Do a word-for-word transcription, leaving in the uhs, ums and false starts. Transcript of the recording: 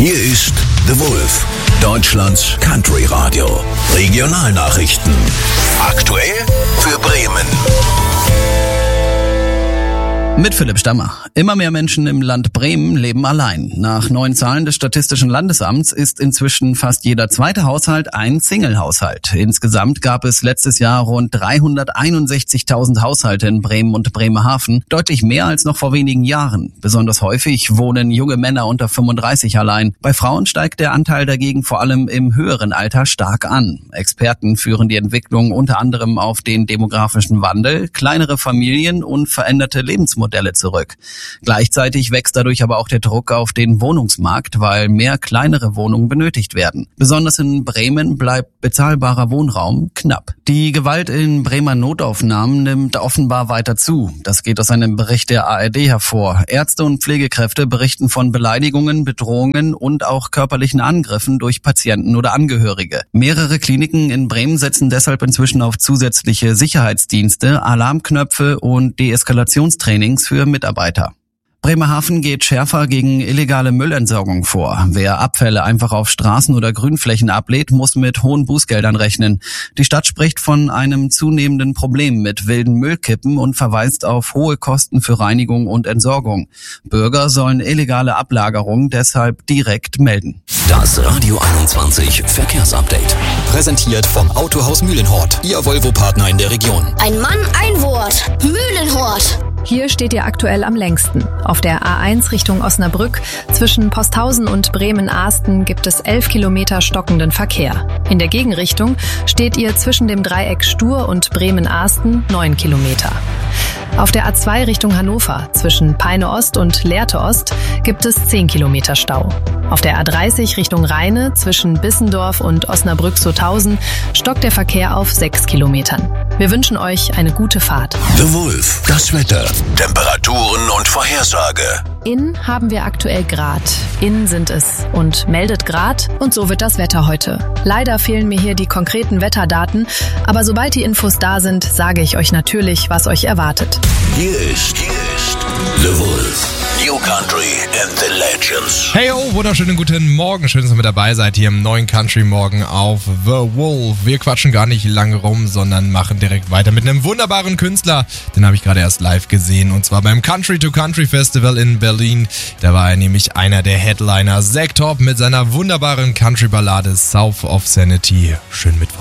Hier ist The Wolf, Deutschlands Country Radio. Regionalnachrichten. Aktuell für Bremen. Mit Philipp Stammer. Immer mehr Menschen im Land Bremen leben allein. Nach neuen Zahlen des Statistischen Landesamts ist inzwischen fast jeder zweite Haushalt ein Single-Haushalt. Insgesamt gab es letztes Jahr rund dreihunderteinundsechzigtausend Haushalte in Bremen und Bremerhaven, deutlich mehr als noch vor wenigen Jahren. Besonders häufig wohnen junge Männer unter fünfunddreißig allein. Bei Frauen steigt der Anteil dagegen vor allem im höheren Alter stark an. Experten führen die Entwicklung unter anderem auf den demografischen Wandel, kleinere Familien und veränderte Lebensmodelle Modelle zurück. Gleichzeitig wächst dadurch aber auch der Druck auf den Wohnungsmarkt, weil mehr kleinere Wohnungen benötigt werden. Besonders in Bremen bleibt bezahlbarer Wohnraum knapp. Die Gewalt in Bremer Notaufnahmen nimmt offenbar weiter zu. Das geht aus einem Bericht der A R D hervor. Ärzte und Pflegekräfte berichten von Beleidigungen, Bedrohungen und auch körperlichen Angriffen durch Patienten oder Angehörige. Mehrere Kliniken in Bremen setzen deshalb inzwischen auf zusätzliche Sicherheitsdienste, Alarmknöpfe und Deeskalationstraining für Mitarbeiter. Bremerhaven geht schärfer gegen illegale Müllentsorgung vor. Wer Abfälle einfach auf Straßen oder Grünflächen ablädt, muss mit hohen Bußgeldern rechnen. Die Stadt spricht von einem zunehmenden Problem mit wilden Müllkippen und verweist auf hohe Kosten für Reinigung und Entsorgung. Bürger sollen illegale Ablagerungen deshalb direkt melden. Das Radio einundzwanzig Verkehrsupdate. Präsentiert vom Autohaus Mühlenhort, Ihr Volvo-Partner in der Region. Ein Mann, ein Wort. Mühlenhort. Hier steht ihr aktuell am längsten. Auf der A eins Richtung Osnabrück zwischen Posthausen und Bremen-Ahsten gibt es elf Kilometer stockenden Verkehr. In der Gegenrichtung steht ihr zwischen dem Dreieck Stur und Bremen-Ahsten neun Kilometer. Auf der A zwei Richtung Hannover zwischen Peine Ost und Lehrte Ost gibt es zehn Kilometer Stau. Auf der A dreißig Richtung Rheine zwischen Bissendorf und Osnabrück-Sothausen stockt der Verkehr auf sechs Kilometern. Wir wünschen euch eine gute Fahrt. The Wolf, das Wetter, Temperaturen und Vorhersage. In haben wir aktuell Grad. In sind es und meldet Grad und so wird das Wetter heute. Leider fehlen mir hier die konkreten Wetterdaten, aber sobald die Infos da sind, sage ich euch natürlich, was euch erwartet. Hier ist, hier ist The Wolf. New Country and the Legends. Hey oh, wunderschönen guten Morgen. Schön, dass ihr mit dabei seid hier im neuen Country Morgen auf The Wolf. Wir quatschen gar nicht lange rum, sondern machen direkt weiter mit einem wunderbaren Künstler. Den habe ich gerade erst live gesehen und zwar beim Country to Country Festival in Berlin. Da war er nämlich einer der Headliner. Zack Top mit seiner wunderbaren Country-Ballade South of Sanity. Schönen Mittwoch.